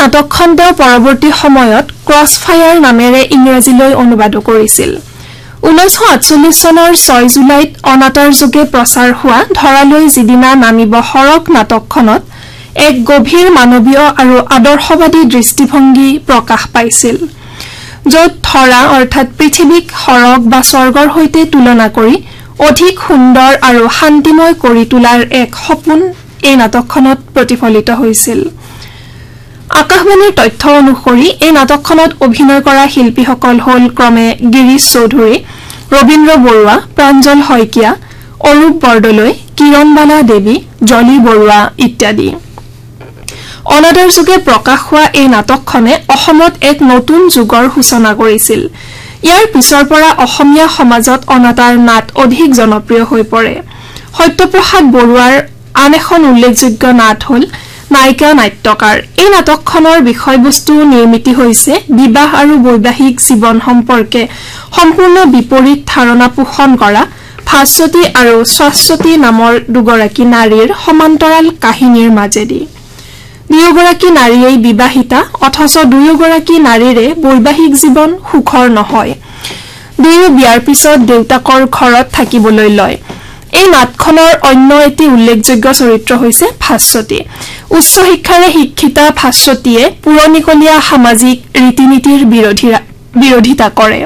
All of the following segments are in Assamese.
নাটকখন তেওঁ পৰৱৰ্তী সময়ত ক্ৰছফায়াৰ নামেৰে ইংৰাজীলৈ অনুবাদ কৰিছিল 1948 চনৰ 6 জুলাইত অনাতাঁৰ যোগে প্ৰচাৰ হোৱা ধৰালৈ যিদিনা নামিব সৰগ নাটকখনত এক গভীৰ মানৱীয় আৰু আদৰ্শবাদী দৃষ্টিভংগী প্ৰকাশ পাইছিল য'ত ধৰা অৰ্থাৎ পৃথিৱীক সৰগ বা স্বৰ্গৰ সৈতে তুলনা কৰি অধিক সুন্দৰ আৰু শান্তিময় কৰি তোলাৰ এক সপোন এই নাটকখনত প্ৰতিফলিত হৈছিল আকাশবাণীৰ তথ্য অনুসৰি এই নাটকখনত অভিনয় কৰা শিল্পীসকল হ'ল ক্ৰমে গিৰীশ চৌধুৰী ৰবীন্দ্ৰ বৰুৱা প্ৰাঞ্জল শইকীয়া অৰূপ বৰদলৈ কিৰণবালা দেৱী জলি বৰুৱা ইত্যাদি অনাদাৰ যুগে প্ৰকাশ হোৱা এই নাটকখনে অসমত এক নতুন যুগৰ সূচনা কৰিছিল ইয়াৰ পিছৰ পৰা অসমীয়া সমাজত অনাতাঁৰ নাট অধিক জনপ্ৰিয় হৈ পৰে সত্যপ্ৰসাদ বৰুৱাৰ আন এখন উল্লেখযোগ্য নাট হ'ল নায়িকা নাট্যকাৰ এই নাটকখনৰ বিষয়বস্তু নিৰ্মিতি হৈছে বিবাহ আৰু বৈবাহিক জীৱন সম্পৰ্কে সম্পূৰ্ণ বিপৰীত ধাৰণা পোষণ কৰা ভাস্বতী আৰু শাশ্বতী নামৰ দুগৰাকী নাৰীৰ সমান্তৰাল কাহিনীৰ মাজেদি দুয়োগৰাকী নাৰীয়ে বিবাহিতা অথচ দুয়োগৰাকী নাৰীৰে বৈবাহিক জীৱন সুখৰ নহয় দুয়ো বিয়াৰ পিছত দেউতাকৰ ঘৰত থাকিবলৈ লয় এই নাটখনৰ অন্য এটি উল্লেখযোগ্য চৰিত্ৰ হৈছে ভাস্বতী উচ্চ শিক্ষাৰে শিক্ষিতা ভাস্বতীয়ে পুৰণিকলীয়া সামাজিক ৰীতিনীতিৰ বিৰোধিতা কৰে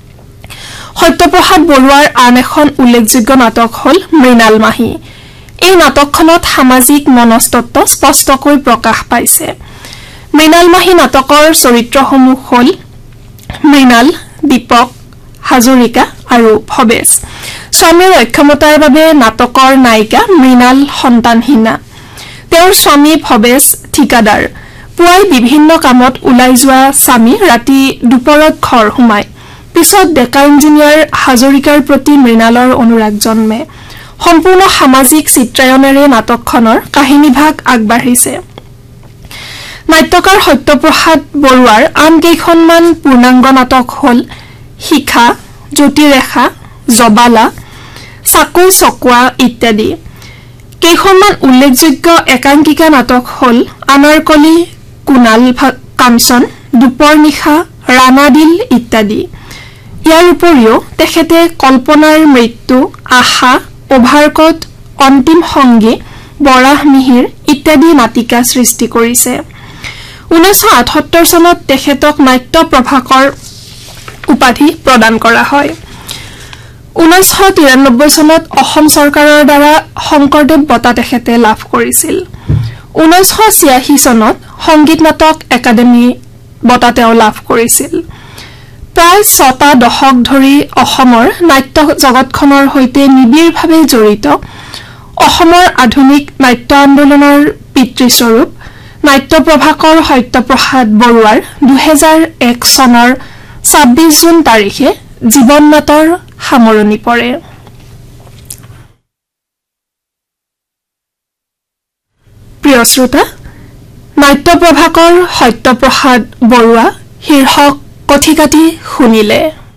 সত্যপ্ৰসাদ বৰুৱাৰ আন এখন উল্লেখযোগ্য নাটক হ'ল মৃণাল মাহী এই নাটকখনত সামাজিক মনস্তত্ব স্পষ্টকৈ প্ৰকাশ পাইছে মৃণাল মাহী নাটকৰ চৰিত্ৰসমূহ হ'ল মৃণাল দীপক হাজৰিকা আৰু ভৱেশ স্বামীৰ অক্ষমতাৰ বাবে নাটকৰ নায়িকা মৃণাল সন্তানহীনা তেওঁৰ স্বামী ভৱেশ ঠিকাদাৰ পুৱাই বিভিন্ন কামত ওলাই যোৱা স্বামী ৰাতি দুপৰত ঘৰ সোমায় পিছত ডেকা ইঞ্জিনিয়াৰ হাজৰিকাৰ প্ৰতি মৃণালৰ অনুৰাগ জন্মে সম্পূৰ্ণ সামাজিক চিত্ৰায়নেৰে নাটকখনৰ কাহিনীভাগ আগবাঢ়িছে নাট্যকাৰ সত্যপ্ৰসাদ বৰুৱাৰ আন কেইখনমান পূৰ্ণাংগ নাটক হ'ল শিখা জ্যোতিৰেখা জবালা চাকু চকুৱা ইত্যাদি কেইখনমান উল্লেখযোগ্য একাংকিকা নাটক হ'ল আনাৰকলি কুনাল কাঞ্চন দুপৰ নিশা ৰাণাদিল ইত্যাদি ইয়াৰ উপৰিও তেখেতে কল্পনাৰ মৃত্যু আশা অভাৰকট অন্তিম সংগী বৰাহ মিহিৰ ইত্যাদি নাটিকা সৃষ্টি কৰিছে 1978 চনত তেখেতক নাট্য প্ৰভাকৰ উপাধি প্ৰদান কৰা হয় 1993 চনত অসম চৰকাৰৰ দ্বাৰা শংকৰদেৱ বঁটা তেখেতে লাভ কৰিছিল 1986 চনত সংগীত নাটক একাডেমী বঁটা তেওঁ লাভ কৰিছিল প্ৰায় 6টা দশক ধৰি অসমৰ নাট্য জগতখনৰ সৈতে নিবিড়ভাৱে জড়িত অসমৰ আধুনিক নাট্য আন্দোলনৰ পিতৃস্বৰূপ নাট্য প্ৰভাকৰ সত্যপ্ৰসাদ বৰুৱাৰ 2001 চনৰ 26 জুন তাৰিখে জীৱন নাটৰ সামৰণি পৰে প্ৰিয় শ্ৰোতা নাট্য প্ৰভাকৰ সত্যপ্ৰসাদ বৰুৱা শীৰ্ষক কথিকাটি শুনিলে